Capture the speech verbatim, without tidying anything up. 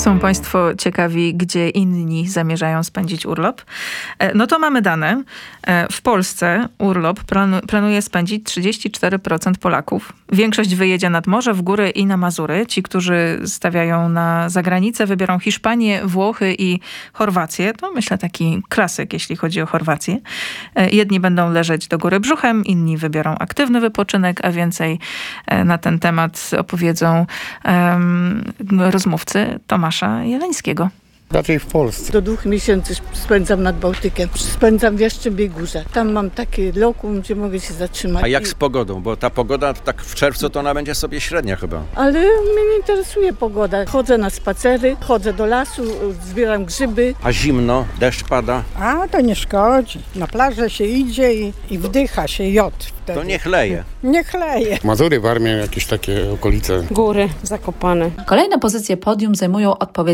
Są Państwo ciekawi, gdzie inni zamierzają spędzić urlop? No to mamy dane. W Polsce urlop planu- planuje spędzić trzydzieści cztery procent Polaków. Większość wyjedzie nad morze, w góry i na Mazury. Ci, którzy stawiają na zagranicę, wybiorą Hiszpanię, Włochy i Chorwację. To myślę taki klasyk, jeśli chodzi o Chorwację. Jedni będą leżeć do góry brzuchem, inni wybiorą aktywny wypoczynek, a więcej na ten temat opowiedzą um, rozmówcy Tomasza Jeleńskiego. Raczej w Polsce. Do dwóch miesięcy spędzam nad Bałtykiem. Spędzam w Jastrzębiej Górze. Tam mam takie lokum, gdzie mogę się zatrzymać. A jak z pogodą? Bo ta pogoda tak w czerwcu to ona będzie sobie średnia chyba. Ale mnie nie interesuje pogoda. Chodzę na spacery, chodzę do lasu, zbieram grzyby. A zimno, deszcz pada? A to nie szkodzi. Na plażę się idzie i, i wdycha się jod wtedy. To nie chleje. Nie chleje. Mazury, Warmia, jakieś takie okolice. Góry, Zakopane. Kolejne pozycje podium zajmują odpowiednio